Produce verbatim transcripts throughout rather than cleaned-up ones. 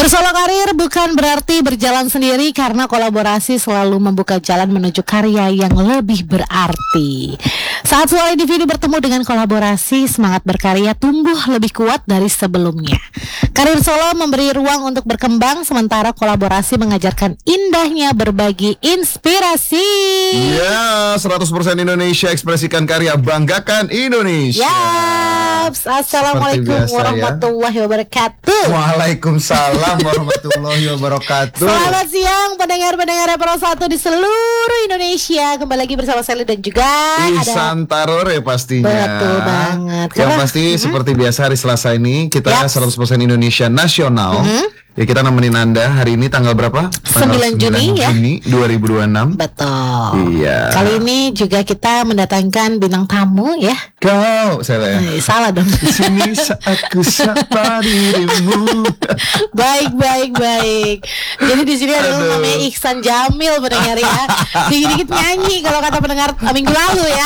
Bersolo karir bukan berarti berjalan sendiri, karena kolaborasi selalu membuka jalan menuju karya yang lebih berarti. Saat sebuah individu bertemu dengan kolaborasi, semangat berkarya tumbuh lebih kuat dari sebelumnya. Karir solo memberi ruang untuk berkembang, sementara kolaborasi mengajarkan indahnya berbagi inspirasi. Ya, seratus persen Indonesia, ekspresikan karya, banggakan Indonesia. Yaps, Assalamualaikum biasa, warahmatullahi wabarakatuh. Waalaikumsalam warahmatullahi wabarakatuh. Selamat siang pendengar-pendengar Pro satu di seluruh Indonesia. Kembali lagi bersama Sally dan juga Ihsan Tarore pastinya. Betul banget. Yang Karena- pasti Mhm. seperti biasa hari Selasa ini kita Yaps. seratus persen Indonesia nasional. Mhm. Ya, kita nemenin Anda hari ini tanggal berapa? sembilan Juni, ya. Juni dua ribu dua puluh enam. Betul. Iya. Kali ini juga kita mendatangkan bintang tamu ya. Kau, saya Eh, salah dong. di sini saat ku sapa dirimu. Baik, baik, baik. Jadi di sini ada Aduh. namanya Ihsan Jamil pendengar ya. Dikit-dikit nyanyi kalau kata pendengar eh, minggu lalu ya.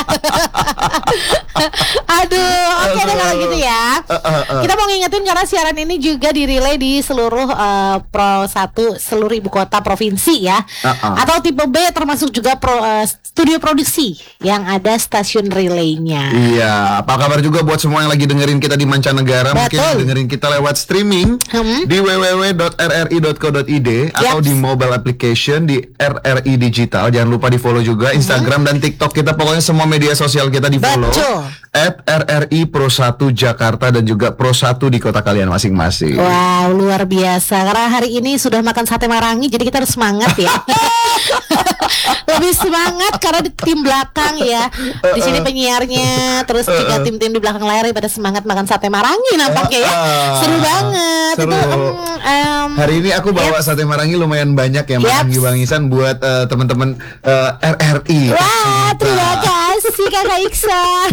Aduh, oke deh kalau gitu ya. Kita mau ngingetin karena siaran ini juga dirilai di seluruh eh, Pro satu seluruh ibu kota provinsi ya. Uh-uh. Atau tipe B termasuk juga pro, eh, studio produksi yang ada stasiun relaynya. Iya, apa kabar juga buat semua yang lagi dengerin kita di mancanegara. Mungkin Betul. dengerin kita lewat streaming Hmm. di w w w dot r r i dot co dot i d atau Yaps. di mobile application di R R I Digital. Jangan lupa di follow juga Instagram dan TikTok kita. Pokoknya semua media sosial kita di follow Betul. at R R I Pro satu Jakarta dan juga Pro satu di kota kalian masing-masing. Wow, luar biasa. Karena hari ini sudah makan sate marangi, jadi kita harus semangat ya. Lebih semangat karena di tim belakang ya. Di sini penyiarnya, terus juga tim-tim di belakang layar pada semangat makan sate marangi nampaknya ya. Seru banget. Seru. Itu em, em, Hari ini aku bawa sate marangi lumayan banyak ya, Marangi Yaps. Bang Ihsan buat eh, teman-teman eh, R R I. Wah, terima kasih Kakak Iksan.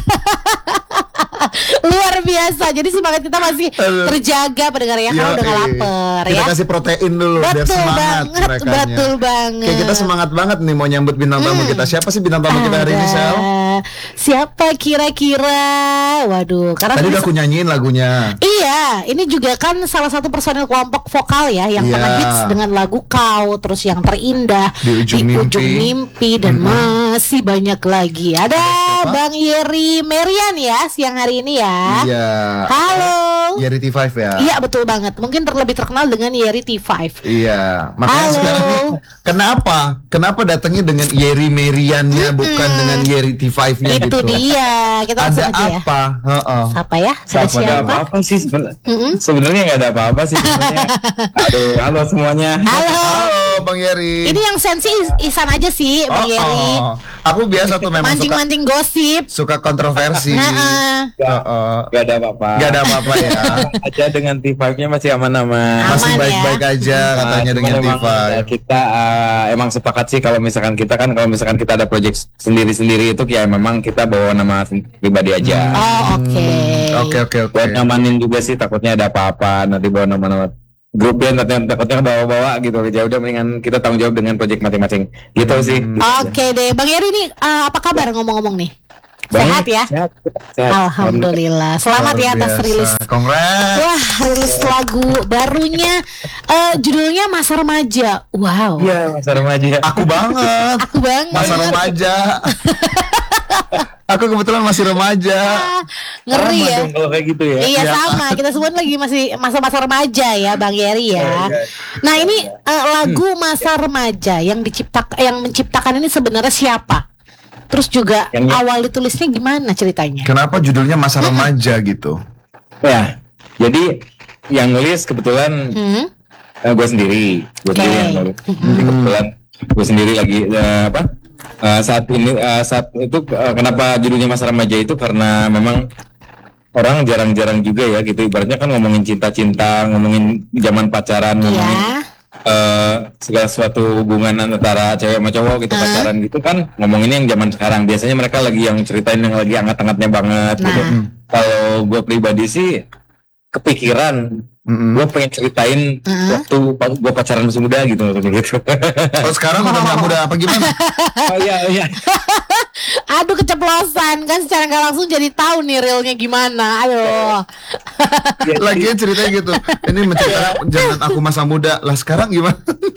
Luar biasa. Jadi semangat kita masih Aduh. terjaga pendengar ya, karena Yoi. udah gak lapar Kita ya. kasih protein dulu biar Betul semangat banget, merekanya. betul banget. Kayak kita semangat banget nih mau nyambut bintang tamu kita. Siapa sih bintang tamu kita hari ini, Sel? Ada. Siapa kira-kira? Waduh, karena Tadi udah aku nyanyiin lagunya. iya, ini juga kan salah satu personil kelompok vokal ya yang Iya. pernah hits dengan lagu Kau, terus yang terindah Di Ujung Mimpi. Mimpi, dan masih banyak lagi. Ada siapa? Bang Yeri Merian ya siang hari ini ya. Iya. Halo. Yeri T lima ya. Iya betul banget. Mungkin terlebih terkenal dengan Yeri T lima. Iya. Makanya Halo. sekarang nih, kenapa? Kenapa datangnya dengan Yeri Meriannya bukan dengan Yeri T lima-nya Itu gitu? dia. Kita langsung Ada aja ya. apa? Heeh. Apa ya? Ada Siapa ada siapa? apa-apa sih sebenarnya? Mm-mm. Sebenarnya nggak ada apa-apa sih sebenarnya. Aduh, halo semuanya. Halo. Halo Bang Yeri. Ini yang sensi Is- Ihsan aja sih, Bang Yeri. oh. Aku biasa tuh memang suka Mancing-mancing gosip. suka kontroversi. Nah, Heeh. Nggak ada apa-apa. Gak ada apa-apa ya. Aja dengan T lima-nya masih aman-aman. Masih Aman ya. baik-baik aja katanya Nah, dengan cuman T emang, lima. eh, kita eh, emang sepakat sih kalau misalkan kita kan kalau misalkan kita ada project sendiri-sendiri itu ya memang kita bawa nama pribadi aja. oh oke. Oke oke oke. Buat nyamanin juga sih, takutnya ada apa-apa nanti bawa nama-nama grup band takutnya, takutnya bawa-bawa gitu. Ya udah mendingan kita tanggung jawab dengan project masing-masing. Gitu sih. Oke deh, Bang Yeri ini eh, apa kabar ngomong-ngomong nih? Baik, Sehat ya? Sehat. Sehat. Alhamdulillah. Selamat ya atas rilis. Congrats. Wah, rilis lagu barunya. Eh, judulnya Masa Remaja. Wow. Iya, masa remaja. Aku banget. Aku banget. Masa remaja. Aku kebetulan masih remaja. Ah, ngeri Sama ya. dong kalau kayak gitu ya. Iya Ya. sama, kita semua lagi masih masa-masa remaja ya Bang Yeri ya. Iya, iya. Nah ini eh, lagu Masa Remaja yang diciptak yang menciptakan ini sebenarnya siapa? Terus juga Yang- awal ditulisnya gimana ceritanya? Kenapa judulnya masa remaja gitu? Ya, jadi yang nulis kebetulan Hmm? eh, gue sendiri, gue Oke. sendiri yang nulis. Jadi kebetulan gue sendiri lagi eh, apa? eh, saat ini eh, saat itu eh, kenapa judulnya masa remaja itu karena memang orang jarang-jarang juga ya gitu. Ibaratnya kan ngomongin cinta-cinta, ngomongin zaman pacaran, ngomongin Iya. eh, segala suatu hubungan antara cewek sama cowok gitu, Ah. pacaran gitu kan ngomonginnya yang zaman sekarang. Biasanya mereka lagi yang ceritain yang lagi hangat-hangatnya banget gitu. Nah. Kalau gue pribadi sih kepikiran Mm-mm. gue pengen ceritain Mm-mm. waktu pa- gue pacaran masih muda gitu maksudnya gitu. Oh sekarang udah nggak muda apa gimana? Oh iya iya. Aduh keceplosan kan secara nggak langsung jadi tahu nih realnya gimana. Aduh. Lagian ceritanya gitu. Ini menceritakan jangan aku masa muda. Lah sekarang gimana?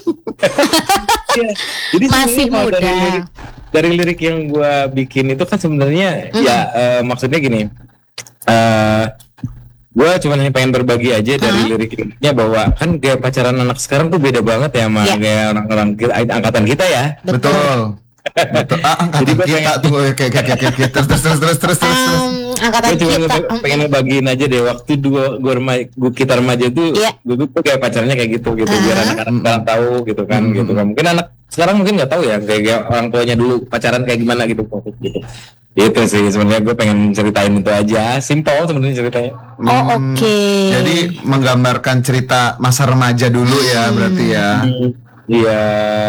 Iya. Jadi Masih sebenarnya kalau muda. dari lirik, dari lirik yang gue bikin itu kan sebenarnya ya eh, maksudnya gini. eh gue cuma hanya pengen berbagi aja dari Hmm. lirik-liriknya bahwa kan kayak pacaran anak sekarang tuh beda banget ya sama Iya. kayak orang-orang kita, angkatan kita ya. Betul. Betul. Ah, angkatan Jadi gua kita pengen- tuh kayak kayak kayak kayak kayak terus terus terus terus terus terus. Em, angkatan Gue cuma kita. nge- em, pengen ngebagiin aja deh waktu dua gue remaja, gue kita remaja tuh, Iya. gue tuh kayak pacarnya kayak gitu gitu Ah. biar anak-anak sekarang tahu gitu kan Hmm. gitu kan. Mungkin anak sekarang mungkin nggak tahu ya kayak, kayak orang tuanya dulu pacaran kayak gimana gitu gitu. Itu sih sebenarnya gue pengen ceritain itu aja, simple sebenarnya ceritanya. Oh Hmm, oke. Jadi menggambarkan cerita masa remaja dulu ya berarti ya. Iya.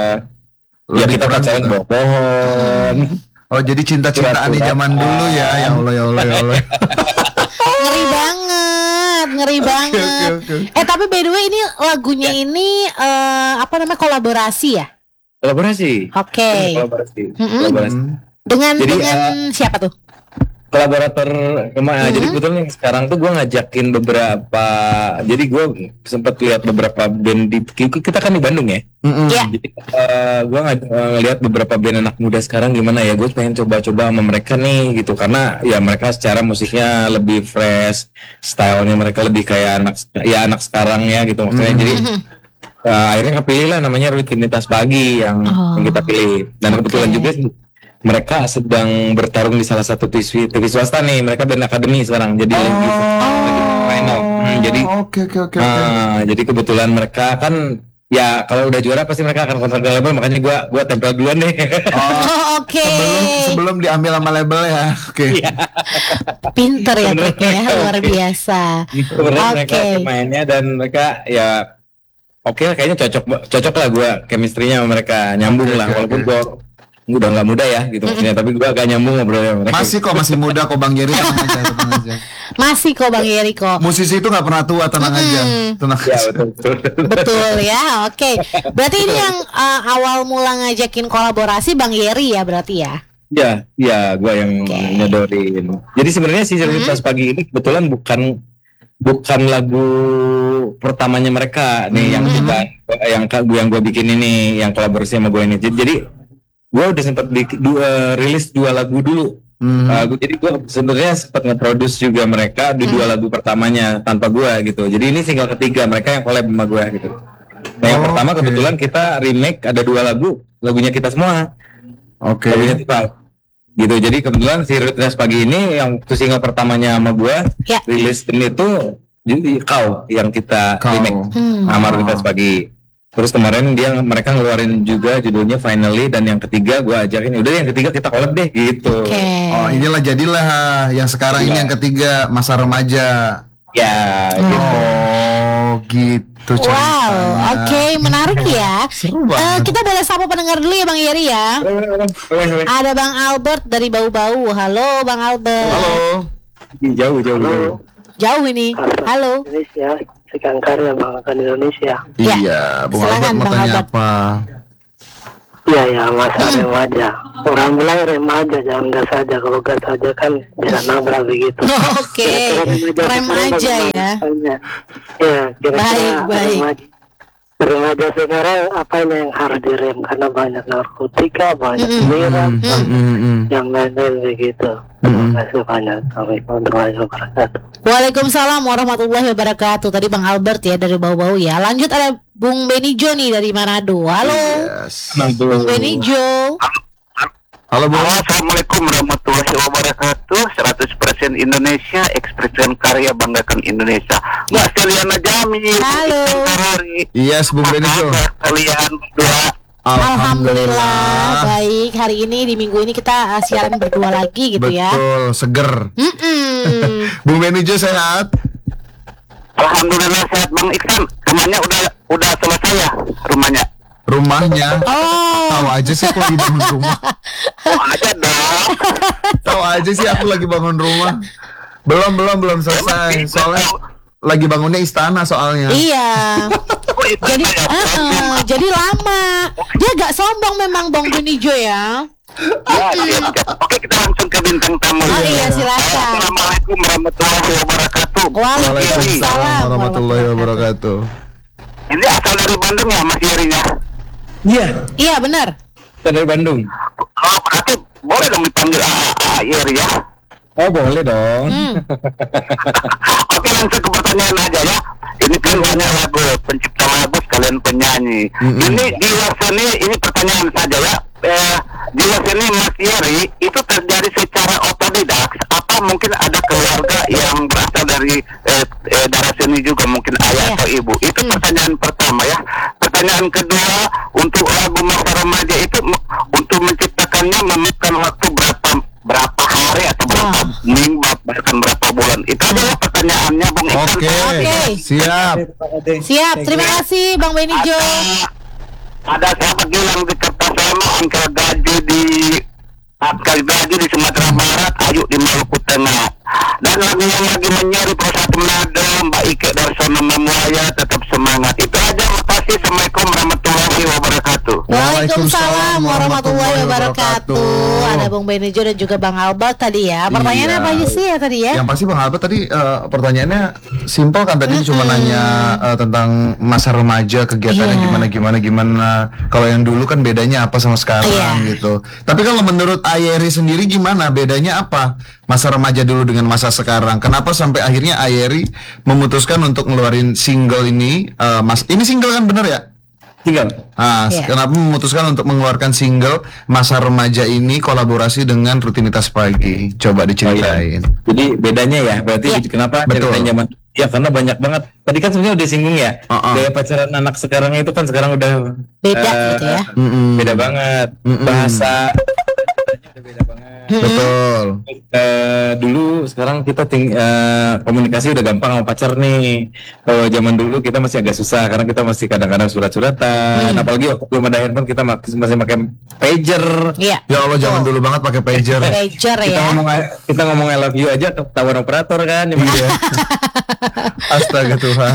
Ya Lebih kita kurang pacaran gitu. bawa pohon. Oh jadi cinta-cintaan di zaman dulu ya. Ya Allah ya Allah ya Allah. Ngeri banget, ngeri banget. oke, oke. Eh tapi by the way ini lagunya ini eh, apa namanya kolaborasi ya? Kolaborasi. Oke. Kolaborasi. Mm-mm. Kolaborasi. Hmm. Dengan Jadi, dengan siapa tuh? Kolaborator kemana? Mhm. Jadi kebetulan yang sekarang tuh gue ngajakin beberapa. Jadi gue sempat lihat beberapa band di kita kan di Bandung ya. Mm-mm. Iya. Jadi gue ngeliat beberapa band anak muda sekarang gimana ya. Gue pengen coba-coba sama mereka nih gitu karena ya mereka secara musiknya lebih fresh, stylenya mereka lebih kayak anak ya anak sekarang ya gitu maksudnya. Mhm. Jadi uh, akhirnya kepilih lah namanya Rutinitas Pagi yang, Oh. yang kita pilih dan kebetulan Oke. juga mereka sedang bertarung di salah satu T V T V swasta nih. Mereka band akademi sekarang jadi lagi, lagi final. Hmm, jadi Oke oke oke. oke. uh, jadi kebetulan mereka kan ya kalau udah juara pasti mereka akan kontrak ke label, makanya gua gua tempel duluan deh. Oh, oke. Sebelum sebelum diambil sama label ya. Oke. Pinter ya Bener. triknya ya, luar biasa. Kebetulan mereka Oke. pemainnya dan mereka ya oke lah, kayaknya cocok cocok lah gua chemistry-nya sama mereka nyambung Oke, lah oke, walaupun oke. gua udah nggak muda ya gitu maksudnya, tapi gua agak nyambung ngobrolnya sama mereka. Masih kok masih muda kok Bang Geri, tenang aja tenang aja. Masih kok Bang Yeri kok. Musisi itu nggak pernah tua, tenang aja. Tenang Ya aja. betul betul. Betul ya, oke. Berarti ini yang uh, awal mula ngajakin kolaborasi Bang Yeri ya berarti ya? Ya, ya, gue yang Oke. nyodorin. Jadi sebenarnya si Cerdas Pagi ini kebetulan bukan bukan lagu pertamanya mereka nih yang kita yang yang gue bikin ini, yang kolaborasi sama gue ini. Jadi, jadi gue udah sempat bikin dua rilis dua lagu dulu. Hmm. Uh, gua- jadi gue sebenarnya sempat nge-produce juga mereka di dua lagu pertamanya tanpa gue gitu. Jadi ini single ketiga mereka yang collab sama gue gitu. Nah yang Oh, pertama oke. kebetulan kita remake ada dua lagu, lagunya kita semua. Oke. Lagunya Tival. Gitu. Jadi kebetulan si Rutinitas Pagi ini yang itu single pertamanya sama gue Ya. rilis ini tuh jadi kau yang kita Kau. remake Hmm. sama Rutinitas Pagi. Terus kemarin dia mereka ngeluarin juga judulnya Finally, dan yang ketiga gue ajakin udah yang ketiga kita collab deh gitu. Oke. Oh inilah jadilah yang sekarang ini Iya. yang ketiga masa remaja. Ya gitu. Oh gitu Wow, ceritanya. oke, menarik ya. Seru Eh, banget. kita boleh sapa pendengar dulu ya Bang Yeri ya. Ada Bang Albert dari Bau-Bau. Halo Bang Albert. Halo. Jauh jauh jauh. Jauh ini. Halo. Indonesia, sekian karya banggakan Indonesia. Ya. Iya, Bung Silakan, Albert mau Bang tanya Albert. apa? Iya ya, masa remaja. Orang bilang remaja, jangan gas saja. Kalau gas saja kan bisa nabrak begitu. Oke. Kira-kira Remaja sekarang ya. bagaimana? Ya, kira-kira Baik, baik. remaja. Remaja sekarang apa yang harus direm, karena banyak narkotika, banyak Mm-mm. miras, Hmm, hmm, hmm, hmm. yang lain-lain begitu. Mm-mm. Terima kasih banyak. Assalamualaikum warahmatullahi wabarakatuh. Waalaikumsalam warahmatullahi wabarakatuh. Tadi Bang Albert ya dari Bau-Bau ya. Lanjut ada Bung Benijo nih dari Manado. Halo. Yes. Bung Benijo. Halo Bung. Halo, Assalamualaikum warahmatullahi wabarakatuh. seratus persen Indonesia, ekspresikan karya, banggakan Indonesia. Mbak Steliana Jami. Halo. Hari. Yes, Bung Benijo. Kalian berdua. Alhamdulillah baik. Hari ini di minggu ini kita uh, siaran berdua lagi gitu ya. Betul, seger. Mm-mm. Bung Benijo sehat? Alhamdulillah sehat Bang Iksan. Rumahnya udah udah selesai ya rumahnya. Rumahnya? Oh. Tahu aja sih aku lagi bangun rumah. Oh aja dong. Tahu aja sih aku lagi bangun rumah. Belum belum belum selesai. Soalnya lagi bangunnya istana soalnya. Iya. Oh, itu Jadi ya. eh, eh, jadi lama. Dia agak sombong memang Bang Benijo ya. Ya, siap, siap. Oke, kita langsung ke bintang tamu. Oh iya, silakan. Assalamualaikum warahmatullahi wabarakatuh. Waalaikumsalam warahmatullahi wabarakatuh. Ini asal dari Bandung ya, Mas Yerinya? Iya, Iya benar. kita dari Bandung. Oh, berarti boleh dong dipanggil A A Yeri ya? Oh boleh dong. Hmm. Oke, langsung ke pertanyaan aja ya. Ini kan banyak lagu, pencipta lagu sekalian penyanyi. Mm-mm. Ini di luar sini, ini pertanyaan saja ya. Eh, di luar sini Mas Yeri itu terjadi secara otodidak. Apa mungkin ada keluarga yang berasal dari eh, eh, darah seni juga, mungkin ayah Iya. atau ibu? Itu Hmm. pertanyaan pertama ya. Pertanyaan kedua, untuk lagu masa remaja itu m- untuk menciptakannya memakan waktu berapa berapa hari atau berapa Ah. minggu bahkan berapa bulan? Itu adalah pertanyaannya, Bung Iksan. Oke, Oke. siap. Siap. Terima kasih Bang Benijo. Ada, ada sahabat Gilang di Kertosono, Angkel Gaju di Angkel Gaju di Sumatera Barat, Ayu di Maluku Tengah. Dan lagu yang lagi menyeri Prosat Manado, Mbak Ike dari Sono Mamuaya, tetap semangat. Itu aja, makasih. Assalamualaikum warahmatullahi wabarakatuh. Waalaikumsalam warahmatullahi wabarakatuh. wabarakatuh. Ada Bang Benijo dan juga Bang Albert tadi ya. Pertanyaannya Iya. apa aja sih ya tadi ya? Yang pasti Bang Albert tadi eh, pertanyaannya simpel kan, tadi cuma nanya eh, tentang masa remaja, kegiatannya Iya. gimana gimana gimana. Kalau yang dulu kan bedanya apa sama sekarang Iya. gitu. Tapi kalau menurut Ayeri sendiri gimana? Bedanya apa masa remaja dulu dengan masa sekarang? Kenapa sampai akhirnya Ayeri memutuskan untuk ngeluarin single ini? eh, mas, ini single kan bener ya? Tinggal. Ah, Iya. kenapa memutuskan untuk mengeluarkan single masa remaja ini kolaborasi dengan rutinitas pagi? Coba diceritain. Jadi bedanya ya, berarti Iya. kenapa Betul. ceritain zaman? Ya karena banyak banget. Tadi kan sebenarnya udah singgung ya. Uh-uh. Gaya pacaran anak sekarang itu kan sekarang udah Beda eh, gitu ya. Mm-mm. Beda banget. Mm-mm. Bahasa udah beda banget. Betul. Eh, dulu sekarang kita ting- eh, komunikasi udah gampang sama pacar nih. Kalau zaman dulu kita masih agak susah karena kita masih kadang-kadang surat-suratan. Hmm. Apalagi waktu belum ada handphone kita masih masih pakai pager. Iya. Ya Allah, zaman dulu banget pakai pager. Pager Kita ya. ngomong kita ngomong I love you aja ketahuan operator kan. Iya. Astaga Tuhan.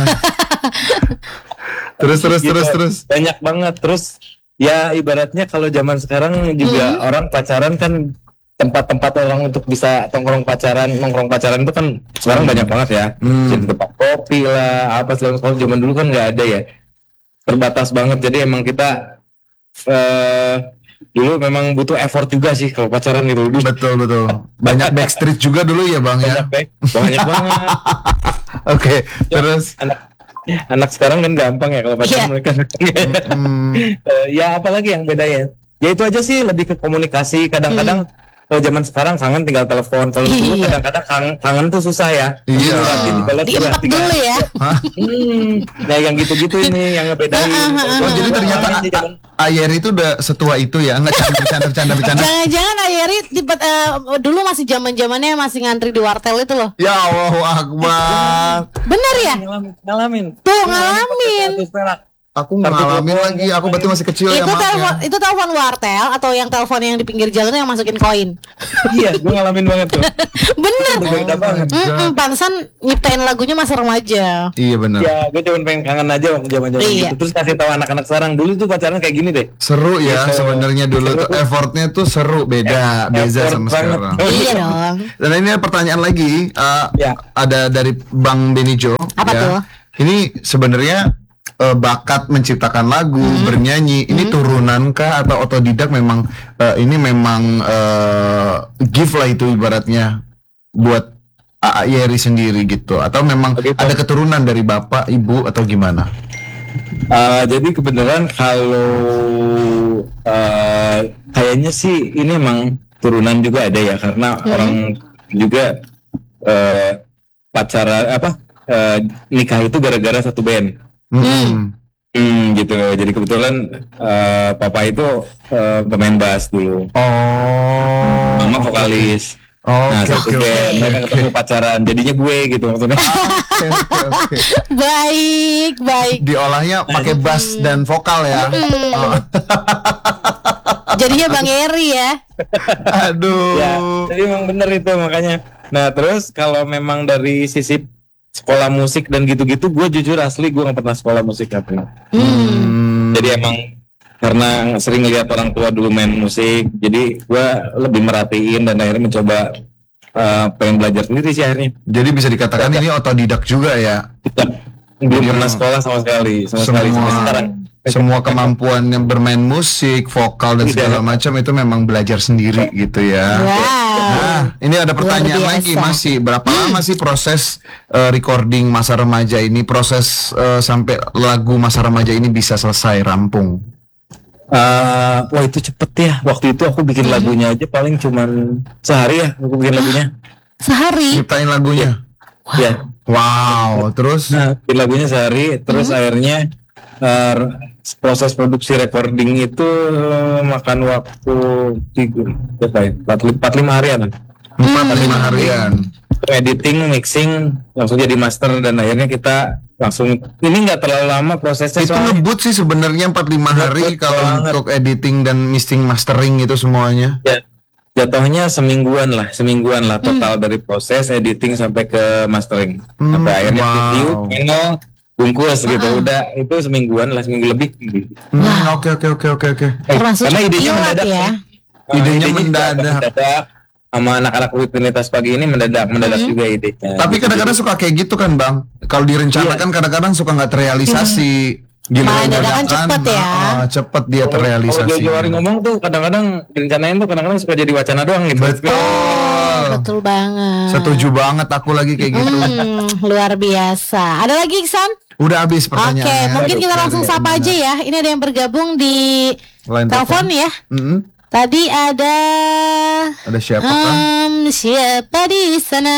Terus terus Gitu. terus terus. Banyak banget. Terus ya ibaratnya kalau zaman sekarang juga Hmm. orang pacaran kan tempat-tempat orang untuk bisa tongkrong pacaran, nongkrong pacaran itu kan sekarang banyak banget ya. Hmm. Jadi tempat kopi lah, apa segala macam. Zaman dulu kan nggak ada ya. Terbatas banget. Jadi emang kita eh dulu memang butuh effort juga sih kalau pacaran gitu. Dulu Betul betul. Banyak backstreet juga dulu ya Bang ya. banyak banget, banyak banget. Oke, terus Anak anak sekarang kan gampang ya kalau Iya. pacaran mereka. hmm, Eh, ya apalagi yang bedanya? Ya itu aja sih, lebih ke komunikasi. Kadang-kadang kalau zaman sekarang kangen tinggal telepon. Kalau dulu Iya. kadang-kadang kangen, kangen tuh susah ya. Iya. Ngeliatin dibalas Diempat tiga- dulu ya. hah? Hmm, nah yang gitu-gitu ini yang ngebedain. Oh, jadi ternyata Di zaman- Ayeri itu udah setua itu ya? Enggak canda bercanda bercanda bercanda. Jangan-jangan Ayeri tipe, eh, dulu masih zaman-zamannya masih ngantri di wartel itu loh. Ya Allahu Akbar. Bener ya? ngalamin, ngalamin. Tuh ngalamin. seratus perak. Aku nggak ngalamin lagi. Aku berarti masih kecil ya, Itu maaf ya. telepon itu telepon wartel atau yang telepon yang di pinggir jalan yang masukin koin. Iya, gue ngalamin banget tuh. Bener. Beda banget. Mm-mm, pantesan nyiptain lagunya masa remaja. Iya benar. Ya, gue cuma pengen kangen aja waktu zaman-zaman Iya. gitu. Terus kasih tahu anak-anak sekarang dulu tuh pacaran kayak gini deh. Seru ya Gitu. sebenarnya dulu tuh Seru. effortnya tuh seru, beda beda Effort sama banget. sekarang. Iya dong. Dan ini ada pertanyaan lagi, eh, Ya. ada dari Bang Benijo. Apa ya. tuh? Ini sebenarnya eh, bakat menciptakan lagu, Hmm. bernyanyi, ini turunan kah atau otodidak? Memang eh, ini memang eh, gift lah itu ibaratnya buat A A Yeri sendiri gitu, atau memang Begitu. ada keturunan dari bapak, ibu atau gimana? Uh, jadi kebenaran kalau uh, kayaknya sih ini emang turunan juga ada ya, karena orang juga uh, pacaran apa uh, nikah itu gara-gara satu band. Hmm. Hmm, gitu. Jadi kebetulan uh, papa itu uh, pemain bass dulu, Oh. mama vokalis. Oh, Nah, oke satu oke band, oke. mereka ketemu pacaran, jadinya gue gitu maksudnya. Oke, oke, oke. Baik, baik. Diolahnya pakai bass dan vokal ya. Oh. Jadinya Bang Eri ya. Aduh. Ya, jadi emang bener itu makanya. Nah terus kalau memang dari sisi sekolah musik dan gitu-gitu, gue jujur asli gue nggak pernah sekolah musik, nggak pernah. Hmm. Jadi emang karena sering lihat orang tua dulu main musik, jadi gue lebih merhatiin dan akhirnya mencoba uh, pengen belajar sendiri sih akhirnya. Jadi bisa dikatakan ini otodidak juga ya. Kita belum pernah sekolah sama sekali, sama sekali sampai Semua sekarang. semua kemampuan yang bermain musik, vokal dan segala macam itu memang belajar sendiri gitu ya. Wow. Nah, ini ada pertanyaan Luar lagi, biasa. masih berapa lama sih proses uh, recording Masa Remaja ini, proses uh, sampai lagu Masa Remaja ini bisa selesai rampung? Uh, wah itu cepet ya. Waktu itu aku bikin lagunya aja paling cuman sehari ya. Aku bikin lagunya. Sehari. Ciptain lagunya. Ya. Wow, terus Nah, bikin lagunya sehari. Terus akhirnya uh, proses produksi recording itu uh, makan waktu tiga, berapa ya? empat lima harian. empat lima harian. Editing, mixing, langsung jadi master dan akhirnya kita langsung. Ini nggak terlalu lama prosesnya. Itu soalnya- ngebut sih sebenarnya empat lima hari Ngebut kalau banget. untuk editing dan mixing mastering itu semuanya. Ya, jatuhnya semingguan lah, semingguan lah total dari proses editing sampai ke mastering. Hmm, Sampai akhirnya wow. video, channel, bungkus gitu. Udah itu semingguan lah, seminggu lebih. Hmm, Oke oke oke oke oke. Eh, Termasuk karena idenya kilat mendadak ya. Nah, Idenya juga mendadak. mendadak. Sama anak-anak rutinitas pagi ini mendadak, mendadak juga idenya. Tapi kadang-kadang suka kayak gitu kan bang. Kalau direncanakan kadang-kadang suka nggak terrealisasi. Gila Malah dadakan cepet ya. ah, cepet dia Kalau terrealisasi. Jojo Hari ngomong tuh kadang-kadang direncanain tuh kadang-kadang suka jadi wacana doang gitu. Betul. Betul banget. Setuju banget aku lagi kayak gitu. Hmm, luar biasa. Ada lagi Iksan? Udah habis Oke, pertanyaannya. mungkin kita langsung sapa aja ya. Ini ada yang bergabung di Line telepon ya. Mm-mm. Tadi ada Ada siapa kan? um, siapa di sana?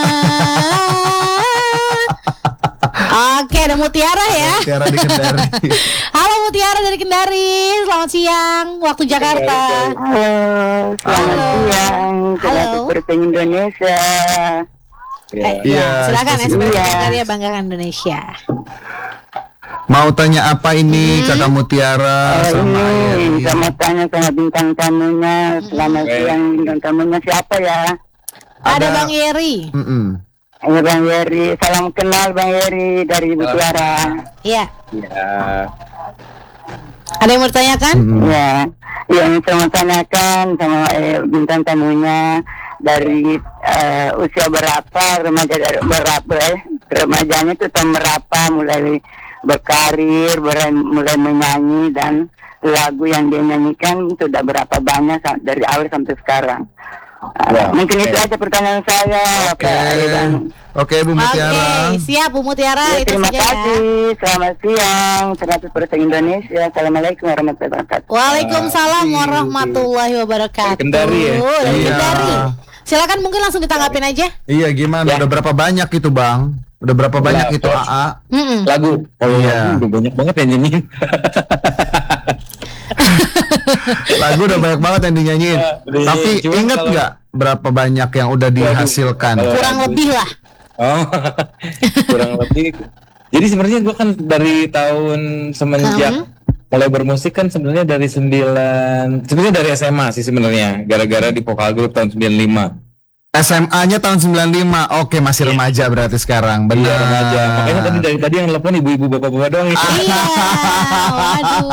Oke, ada Mutiara ya. Tiara di Kendari. Halo Mutiara dari Kendari. Selamat siang waktu Jakarta. Halo, selamat Halo. siang. Halo. Selamat seperti Indonesia. Eh, Iya, ya, silakan ya spesial. sebagai Iya. karya banggakan Indonesia. Mau tanya apa ini Kakak Mutiara Oh, sama ini Ayari? sama tanya sama bintang tamunya. Selamat Oke. siang, bintang tamunya siapa ya? Ada, Ada- Bang Yeri. Mm-mm. Ini Bang Yeri. Salam kenal Bang Yeri dari Mutiara. Iya. Ya. Ada yang mau ditanyakan? Mm-mm. Ya, yang saya mau tanyakan sama eh, bintang tamunya dari eh, usia berapa remaja dari berapa eh, remajanya itu tahun berapa mulai berkarir, mulai, mulai menyanyi dan lagu yang dia nyanyikan sudah berapa banyak sa- dari awal sampai sekarang. Eh, Ya, mungkin itu oke. aja pertanyaan saya. Oke. Pak Iwan. Oke Bu Mutiara. Oke, siap Bu Mutiara. Ya, Itu terima saja ya. kasih. Selamat siang. seratus persen Indonesia. Assalamualaikum warahmatullahi wabarakatuh. Waalaikumsalam warahmatullahi wabarakatuh. Dari Kendari ya? Dari Iya. Kendari. Silakan mungkin langsung ditanggapin aja. Iya gimana? Ya. Udah berapa banyak itu Bang? Udah berapa banyak itu Terus. A A? Mm-mm. Lagu. Kalau Iya. lagu udah banyak banget yang nyanyiin. Lagu udah banyak banget yang dinyanyiin. Ya, udah Tapi nyanyiin. Cuma ingat kalau- nggak berapa banyak yang udah dihasilkan? Kalau- Kurang lebih lah. Oh, kurang lebih. Jadi sebenarnya gue kan dari tahun semenjak Hmm. mulai bermusik kan sebenarnya dari sembilan, sebenarnya dari S M A sih sebenarnya. Gara-gara di vokal grup tahun sembilan puluh lima. S M A-nya tahun sembilan puluh lima. Oke, masih remaja berarti sekarang. Iya Benar. remaja. Makanya tadi dari tadi yang telepon ibu-ibu bapak-bapak doang. ya. Iya. Waduh.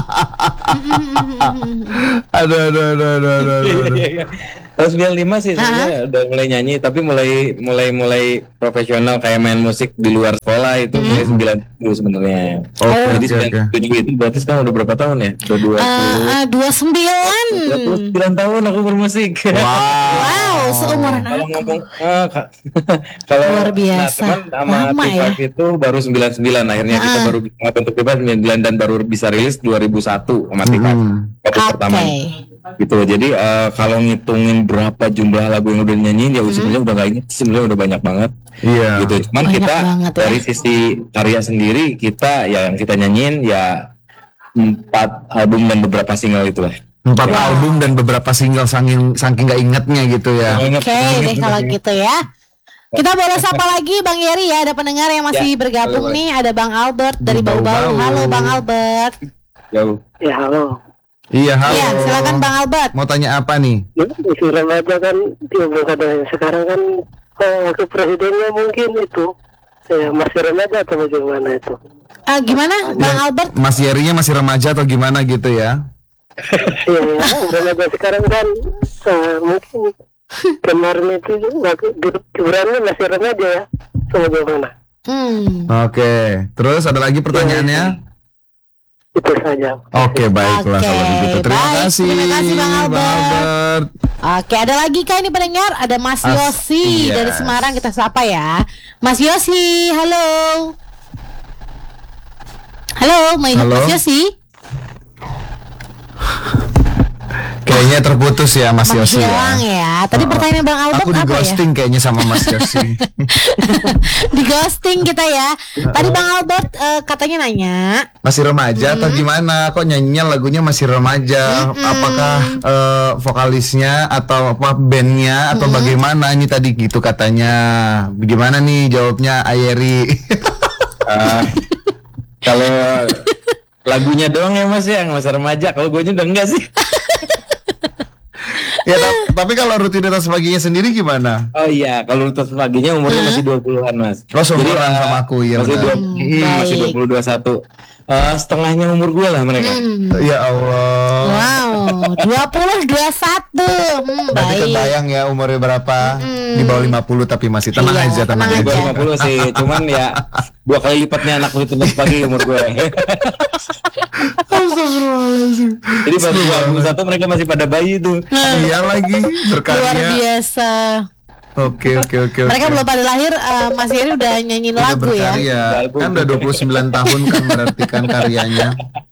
Aduh, aduh, aduh, aduh, aduh, aduh. Iya, iya. Tahun sembilan puluh lima sih sebenarnya udah mulai nyanyi, tapi mulai mulai mulai profesional kayak main musik di luar sekolah itu mulai sembilan puluh sebenarnya. Oke, Jadi oke, sembilan oke. puluh tujuh itu berarti sekarang udah berapa tahun ya? Udah dua Eh, puluh. eh, dua puluh sembilan. dua puluh sembilan tahun aku bermusik. Wow. Wow, seumuran Kalau aku. ngomong eh, ka- kalau Luar biasa. Nah, teman sama Lama T lima ya? itu baru sembilan puluh sembilan akhirnya kita Ah. baru bentuk T lima sembilan puluh sembilan dan baru bisa rilis dua ribu satu sama T lima. Hmm. Waktu Oke. pertama gitu. Jadi eh, kalau ngitungin berapa jumlah lagu yang udah nyanyiin ya sebenarnya udah gak inget, sebenarnya udah banyak banget. Iya. Gitu. Cuman Banyak kita banget ya. dari sisi karya sendiri kita ya yang kita nyanyiin ya empat album dan beberapa single itu lah. Empat album dan beberapa single saking saking gak ingetnya gitu ya. Oke deh kalau gitu ya. Kita boleh sapa lagi Bang Yeri ya. Ada pendengar yang masih Ya, bergabung boleh, nih. Ada Bang Albert dari Bau-bau. Bau-Bau. Halo Bang Albert. Jauh. Ya, halo. Iya, halo. Iya, silakan Bang Albert. Mau tanya apa nih? Ya, usia remaja kan dia belum ada yang sekarang kan oh, waktu presidennya mungkin itu Ya, masih remaja atau bagaimana itu? Ah, gimana Bang Albert? Mas Yerinya masih remaja atau gimana gitu ya? Iya, remaja sekarang kan uh, mungkin kemarin itu ukurannya masih remaja ya, atau bagaimana? Hmm. Oke, terus ada lagi pertanyaannya? Itu saja. Oke, baiklah Oke, kalau begitu. Terima baik. kasih, Terima kasih, Bang Albert. Albert. Oke, ada lagi kah ini pendengar? Ada Mas As- Yosi yes. dari Semarang, kita sapa ya. Mas Yosi, halo. Halo, Mas Halo. Mas Yosi. Kayaknya terputus ya Mas Yosi Menghilang ya. ya. Tadi Oh, pertanyaan Bang Albert Aku di apa ya? ghosting kayaknya sama Mas Yosi. Di ghosting kita ya. Tadi Bang Albert eh, katanya nanya. Masih remaja atau gimana? Kok nyanyinya lagunya masih remaja? Apakah eh, vokalisnya atau apa bandnya atau bagaimana? Ini tadi gitu katanya. Gimana nih jawabnya Ayeri? Ah, kalau lagunya doang ya Mas ya, yang masa remaja. Kalau gue udah enggak sih. Ya, ta- tapi kalau rutinitas paginya sendiri gimana? Oh iya, kalau terus paginya umurnya masih dua puluhan Mas. Oh, seumuran Jadi, eh, sama aku, iya masih benar. dua, Hmm, hmm, masih baik. dua puluh dua puluh satu. Eh, setengahnya umur gue lah mereka. Hmm. Ya Allah. Wow, dua puluh dua puluh satu. Hmm, Berarti baik. kebayang ya umurnya berapa? Di bawah lima puluh tapi masih tenang Iya, aja, tenang, tenang Gue aja. lima puluh sih, cuman ya dua kali lipatnya anak rutinitas pagi umur gue. Jadi pas dua puluh satu mereka masih pada bayi tuh. Iya lagi Luar berkarya. biasa. Oke oke oke. Mereka oke. belum pada lahir, eh, Mas Yeri udah nyanyiin Udah lagu ya. berkarya. Lagu. Kan udah dua puluh sembilan tahun kan berarti kan karyanya.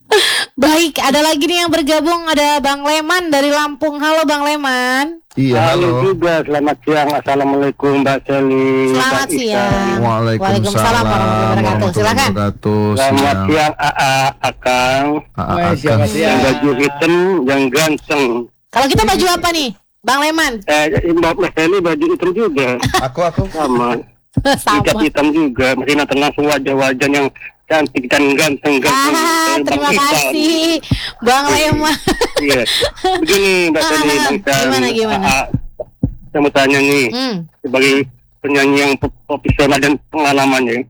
Baik, ada lagi nih yang bergabung, ada Bang Leman dari Lampung. Halo Bang Leman. Iya, halo. juga, selamat siang. Assalamualaikum Mbak Seli. Selamat Mbak Isa. siang. Waalaikumsalam warahmatullahi wabarakatuh. Silakan. wabarakatuh. Selamat Siang. siang A A Akang. Ah, ah, Wah, Akang. siapa sih? Yang baju hitam, yang ganteng. Kalau kita baju apa nih, Bang Leman? Eh, Mbak Mbak Seli baju hitam juga. Aku aku. Sama. Sama. Hijab hitam juga. Masih nanti langsung wajah-wajah yang cantik dan ganteng. ganteng. Ah, Eh, terima Bang Isan. kasih, Bang Leman. Iya. Begini Mbak Seli, Ah, Bang Isan. gimana, gimana? A A, saya mau tanya nih. Hmm. Sebagai penyanyi yang pro- profesional dan pengalamannya,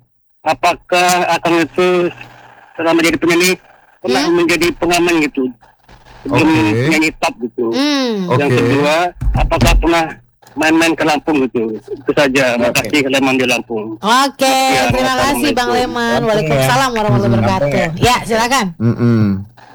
apakah akan itu selama jadi penyanyi pernah Hmm? menjadi pengamen gitu sebelum Oke. nyanyi top gitu? Hmm. Oke. Yang kedua, apakah pernah main-main ke Lampung gitu? Itu saja. Makasih Leman di Lampung. Oke, Ya, terima kasih Bang Leman. Lampung Waalaikumsalam ya. warahmatullahi Hmm, wabarakatuh. Lampung Ya, silakan. Mm-mm.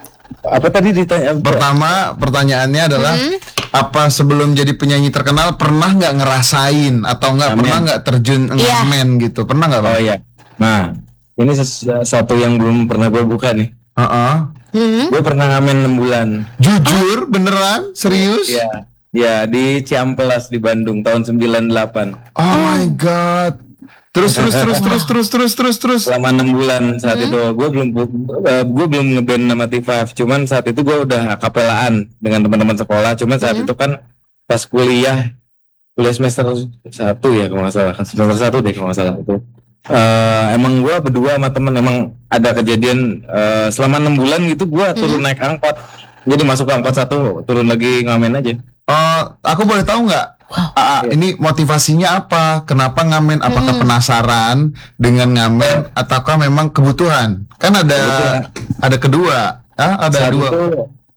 Apa tadi ditanya? Pertama pertanyaannya adalah Hmm? apa sebelum jadi penyanyi terkenal pernah nggak ngerasain atau nggak Ngamen. pernah nggak terjun Iya. ngamen gitu? Pernah nggak Bang? Oh iya. Nah, ini sesuatu yang belum pernah gue buka nih. Heeh. Hmm? Gue pernah ngamen enam bulan. Jujur beneran serius? Iya. Ya, di Ciampelas di Bandung tahun sembilan puluh delapan. Oh my god. Terus terus terus terus terus terus terus terus. Selama enam bulan saat itu gue belum gue belum ngeband nama T lima. Cuman saat itu gue udah akapelaan dengan teman-teman sekolah. Cuman saat itu kan pas kuliah kuliah semester satu ya kalau nggak salah, semester satu deh kalau nggak salah itu. Eh, emang gue berdua sama temen emang ada kejadian eh, selama enam bulan gitu gue turun naik angkot. Jadi masuk ke angkot satu turun lagi ngamen aja. Eh, aku boleh tahu nggak? Ah, ah, ini motivasinya apa? Kenapa ngamen? Apakah penasaran dengan ngamen ataukah memang kebutuhan? Kan ada Kebutuhan. ada kedua. Ah, ada saat dua. itu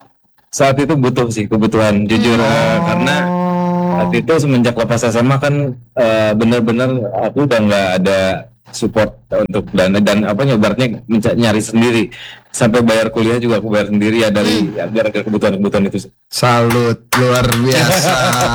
saat itu butuh sih kebutuhan jujur eh, karena saat itu semenjak lepas S M A kan eh, bener-bener aku udah nggak ada support untuk dana dan apa nyobarnya nyari sendiri sampai bayar kuliah juga aku bayar sendiri ya dari ya, gara-gara kebutuhan-kebutuhan itu sih. Salut, luar biasa.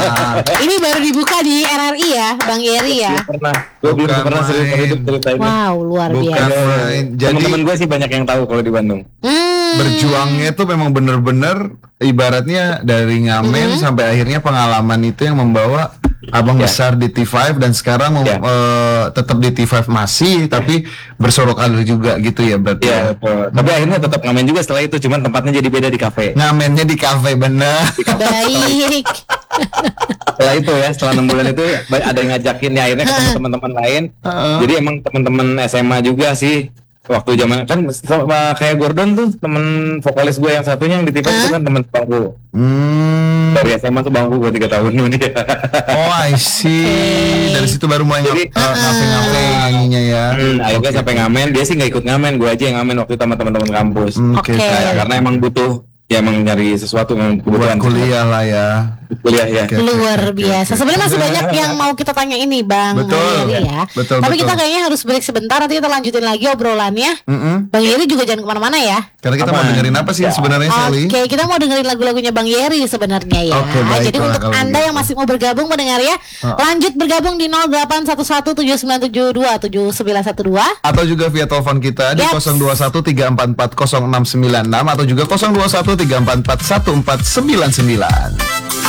Ini baru dibuka di R R I ya, Bang Yeri ya. Pernah gue belum Bukan pernah serius main. hidup cerita ini. Wow, luar Bukan biasa. main. Jadi Teman-teman gue sih banyak yang tahu kalau di Bandung. Hmm. berjuangnya itu memang bener-bener ibaratnya dari ngamen sampai akhirnya pengalaman itu yang membawa abang Ya. besar di T lima dan sekarang mem- Ya. eh, tetap di T lima masih tapi bersorok karir juga gitu ya berarti. Ya, ya. betul. Tapi akhirnya tetap ngamen juga setelah itu, cuman tempatnya jadi beda di kafe. Ngamennya di kafe bener. Baik. Setelah itu ya, setelah enam bulan itu ba- ada yang ngajakin ya akhirnya ketemu teman-teman lain. Jadi emang teman-teman S M A juga sih. Waktu zaman kan sama kayak Gordon tuh temen vokalis gue yang satunya yang di T V itu kan temen sekolahku. Hmm. Dari S M A tuh bangku gue tiga tahun dia. Oh, I see. Dari situ baru mulai Jadi, ngap- uh, ngafe-ngafe nyanyinya ya. Hmm, akhirnya sampai ngamen, dia sih nggak ikut ngamen, gue aja yang ngamen waktu itu sama teman-teman kampus. Hmm, Oke. Oke. Nah, karena emang butuh, ya emang nyari sesuatu yang Buat kebutuhan kuliah lah ya. kuliah ya. Oke. Luar biasa. Sebenarnya masih banyak yang mau kita tanya ini Bang Betul. Yeri ya. Betul, Tapi betul. kita kayaknya harus break sebentar. Nanti kita lanjutin lagi obrolannya. Mm-mm. Bang Yeri juga jangan kemana-mana ya. Karena kita mau Aman. dengerin apa sih sebenarnya Sally? Oke, kita mau dengerin lagu-lagunya Bang Yeri sebenarnya ya. Oke, baiklah Jadi untuk kalau Anda begitu. yang masih mau bergabung mendengar ya, Oh. lanjut bergabung di nol delapan satu satu tujuh sembilan tujuh dua tujuh sembilan satu dua. Atau juga via telepon kita di Yaps. nol dua satu tiga empat empat nol enam sembilan enam atau juga nol dua satu tiga empat empat satu empat sembilan sembilan.